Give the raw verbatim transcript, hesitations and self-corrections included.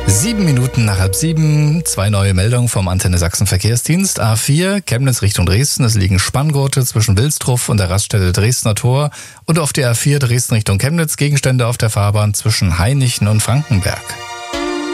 Sieben Minuten nach halb sieben, zwei neue Meldungen vom Antenne Sachsen Verkehrsdienst. A vier, Chemnitz Richtung Dresden. Es liegen Spanngurte zwischen Wilstrup und der Raststätte Dresdner Tor. Und auf der A vier Dresden Richtung Chemnitz Gegenstände auf der Fahrbahn zwischen Hainichen und Frankenberg.